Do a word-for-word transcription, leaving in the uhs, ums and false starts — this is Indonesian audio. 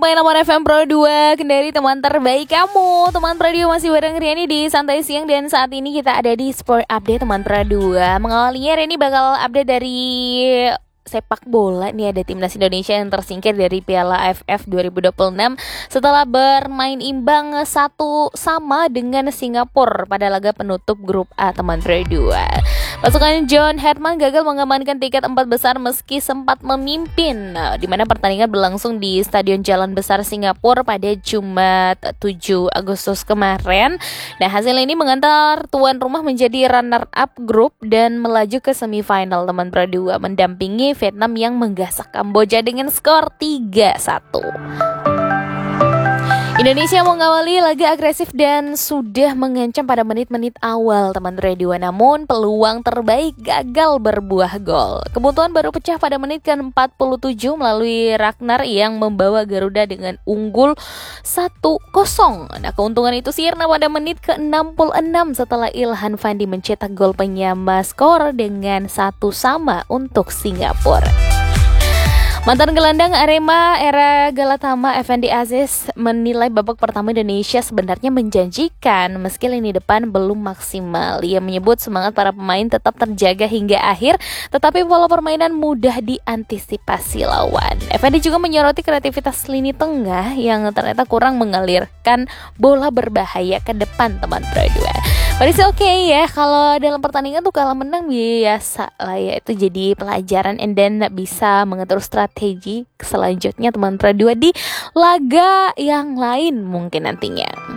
Main Laman F M Pro dua, Kendari teman terbaik kamu. Teman Pro dua masih bareng Riani di Santai Siang. Dan saat ini kita ada di Sport Update Teman Pro dua. Mengawalinya Riani bakal update dari sepak bola. Nih ada timnas Indonesia yang tersingkir dari Piala A F F dua ribu dua puluh enam setelah bermain imbang satu sama dengan Singapura pada laga penutup grup A Teman Pro dua. Pasukan John Herman gagal mengamankan tiket empat besar meski sempat memimpin, nah, di mana pertandingan berlangsung di Stadion Jalan Besar Singapura pada Jumat tujuh Agustus kemarin. Nah, hasil ini mengantar tuan rumah menjadi runner-up grup dan melaju ke semifinal Teman Pro dua mendampingi Vietnam yang menggasak Kamboja dengan skor tiga satu. Indonesia mengawali laga agresif dan sudah mengancam pada menit-menit awal Teman Pro dua, namun peluang terbaik gagal berbuah gol. Kebutuhan baru pecah pada menit ke empat puluh tujuh melalui Ragnar yang membawa Garuda dengan unggul satu kosong. Nah, keuntungan itu sirna pada menit ke enam puluh enam setelah Ilhan Fandi mencetak gol penyama skor dengan satu sama untuk Singapura. Mantan gelandang Arema era Galatama Effendi Aziz menilai babak pertama Indonesia sebenarnya menjanjikan meski lini depan belum maksimal. Ia menyebut semangat para pemain tetap terjaga hingga akhir, tetapi pola permainan mudah diantisipasi lawan. Effendi juga menyoroti kreativitas lini tengah yang ternyata kurang mengalirkan bola berbahaya ke depan Teman Pro dua. Berarti oke okay ya, kalau dalam pertandingan tuh kalah menang biasa lah ya, itu jadi pelajaran and then bisa mengatur strategi selanjutnya Teman Pro dua di laga yang lain mungkin nantinya.